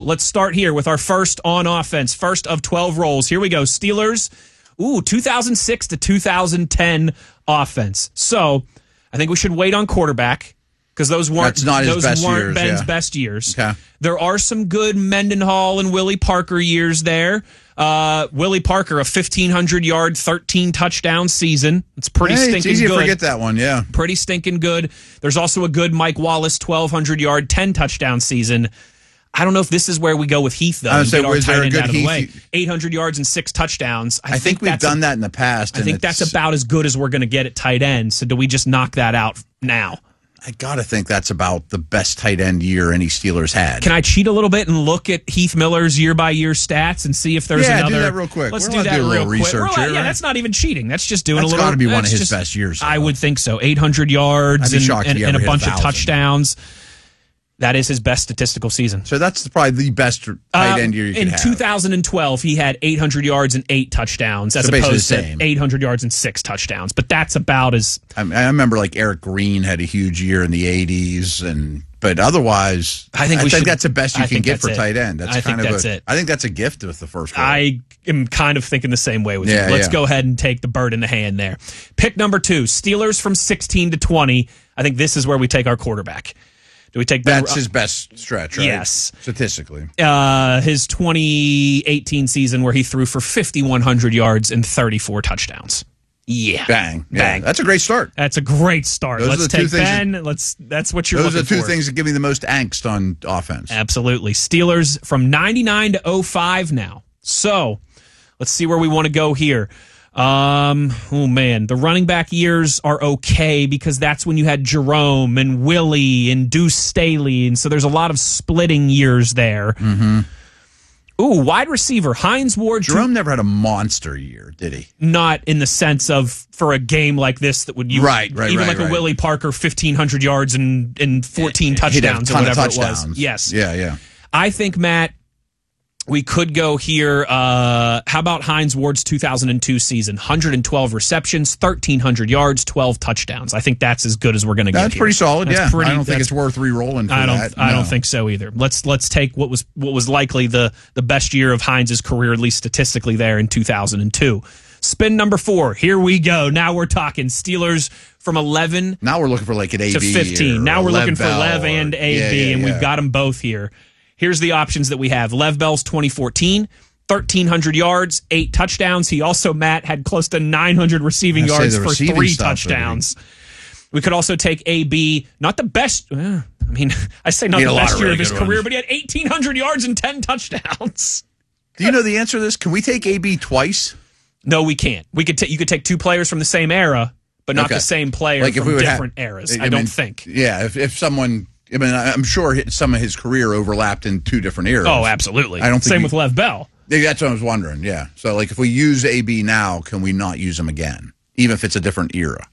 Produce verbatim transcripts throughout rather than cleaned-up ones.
Let's start here with our first on offense, first of twelve rolls. Here we go. Steelers, ooh, two thousand six to two thousand ten offense. So I think we should wait on quarterback because those weren't, That's not his those best weren't years, Ben's yeah. best years. Okay. There are some good Mendenhall and Willie Parker years there. Uh, Willie Parker, a fifteen hundred yard, thirteen touchdown season. It's pretty Hey, stinking it's easy good. to forget that one, yeah. Pretty stinking good. There's also a good Mike Wallace, twelve hundred yard, ten touchdown season. I don't know if this is where we go with Heath, though. I would and say, get our was there tight a end good out of the Heath? way. eight hundred yards and six touchdowns. I, I think, think we've that's done a, that in the past. I and think it's- that's about as good as we're going to get at tight end. So do we just knock that out now? I got to think that's about the best tight end year any Steelers had. Can I cheat a little bit and look at Heath Miller's year-by-year stats and see if there's Yeah, another? do that real quick. Let's We're do allowed to that do a real little quick. research We're allowed- here, yeah, right? that's not even cheating. That's just doing That's a little. gotta be one of that's his just- best years, I though. would think so. eight hundred yards I'd be and, shocked if and, he and ever a hit a bunch of thousand. touchdowns. That is his best statistical season. So that's probably the best tight Uh, end year you in could have. two thousand twelve, he had eight hundred yards and eight touchdowns, as So basically opposed the to same. eight hundred yards and six touchdowns. But that's about as I, I remember like Eric Green had a huge year in the eighties, and but otherwise, I think I we think should- that's the best you I can think get that's for it. tight end. That's I kind think of that's a, it. I think that's a gift with the first roll. I am kind of thinking the same way with Yeah, you. Let's yeah. go ahead and take the bird in the hand there. Pick number two, Steelers from sixteen to twenty. I think this is where we take our quarterback. Do we take the, That's his best stretch, right? Yes. Statistically. uh, his twenty eighteen season where he threw for fifty-one hundred yards and thirty-four touchdowns? Yeah. Bang. Yeah, Bang. That's a great start. That's a great start. Those are Let's the two take things Ben. Let's. That's what you're Those are looking the two for. things that give me the most angst on offense. Absolutely. Steelers from ninety-nine to oh five now. So let's see where we want to go here. Um, oh, man. The running back years are okay because that's when you had Jerome and Willie and Deuce Staley. And so there's a lot of splitting years there. Mm-hmm. Ooh, wide receiver, Hines Ward. Jerome never had a monster year, did he? Not in the sense of for a game like this that would you Right, right, even right, like a right. Willie Parker fifteen hundred yards and and fourteen He'd have a touchdowns or ton of whatever it touchdowns. was. Yes. Yeah, yeah. I think, Matt, we could go here. Uh, how about Hines Ward's two thousand two season? one hundred twelve receptions, thirteen hundred yards, twelve touchdowns. I think that's as good as we're going to get. That's here. pretty solid, That's yeah. pretty- I don't think that's- it's worth re-rolling for I don't. that. I No. don't think so either. Let's let's take what was what was likely the the best year of Hines' career, at least statistically, there in two thousand two. Spin number four. Here we go. Now we're talking Steelers from eleven Now we're looking for like an A B to fifteen. or Now a we're looking Lev for Bell Lev or- and A B, yeah, yeah, and yeah. we've got them both here. Here's the options that we have. Lev Bell's twenty fourteen, thirteen hundred yards, eight touchdowns. He also, Matt, had close to nine hundred receiving I say yards the for receiving three stuff, touchdowns. We could also take A B, not the best. Uh, I mean, I say not He had the a lot best of year really of his good career, ones. but he had eighteen hundred yards and ten touchdowns. Do you know the answer to this? Can we take A B twice? No, we can't. We could. Ta- you could take two players from the same era, but not Okay. the same player Like if from we would different have, eras. I I, don't mean, think. Yeah, if, if someone, I mean, I'm sure some of his career overlapped in two different eras. Oh, absolutely. I don't think Same you- with Lev Bell. Yeah, that's what I was wondering. Yeah. So, like, if we use A B now, can we not use him again, even if it's a different era?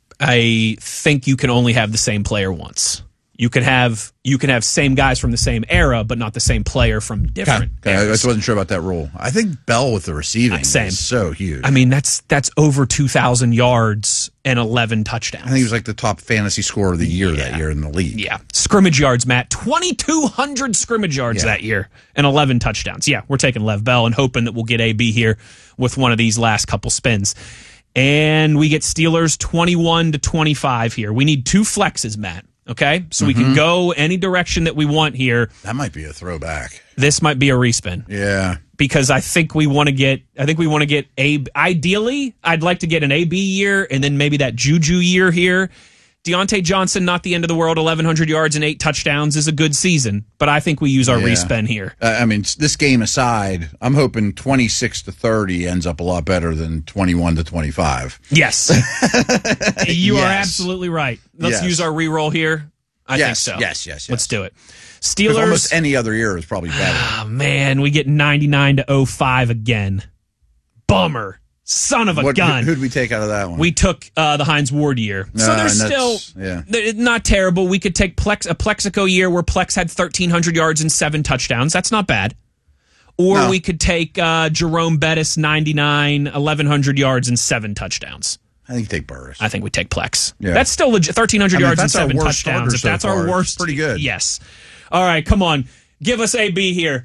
I think you can only have the same player once. You can have you can have same guys from the same era, but not the same player from different Okay, I eras. just wasn't sure about that rule. I think Bell with the receiving Same. is so huge. I mean, that's that's over two thousand yards and eleven touchdowns. I think he was like the top fantasy scorer of the year that year in the league. Yeah. Scrimmage yards, Matt. twenty-two hundred scrimmage yards Yeah. that year and eleven touchdowns. Yeah, we're taking Lev Bell and hoping that we'll get A B here with one of these last couple spins. And we get Steelers twenty-one to twenty-five here. We need two flexes, Matt. Okay? So we Mm-hmm. can go any direction that we want here. That might be a throwback. This might be a respin. Yeah. Because I think we want to get, I think we want to get a, ideally, I'd like to get an A B year and then maybe that Juju year here. Deontay Johnson, not the end of the world, eleven hundred yards and eight touchdowns is a good season, but I think we use our Yeah. respin here. Uh, I mean, this game aside, I'm hoping twenty-six to thirty ends up a lot better than twenty-one to twenty-five. Yes. You are Yes. absolutely right. Let's Yes. use our reroll here. I Yes, think so. yes, yes, yes. Let's do it. 'Cause Steelers. almost any other year is probably better. Oh, man, we get ninety-nine to oh five again. Bummer. Son of a What, gun. Who, who'd we take out of that one? We took uh, the Hines Ward year. So Uh, there's and still that's- yeah. th- not terrible. We could take Plex, a Plexico year where Plex had thirteen hundred yards and seven touchdowns. That's not bad. Or No. we could take uh, Jerome Bettis, ninety-nine, eleven hundred yards and seven touchdowns. I think you take Burris. I think we take Plex. Yeah. That's still legit. thirteen hundred I mean, yards and if that's our seven worst touchdowns. starter If so that's our far, it's worst, pretty good. Yes. All right, come on. Give us A B here.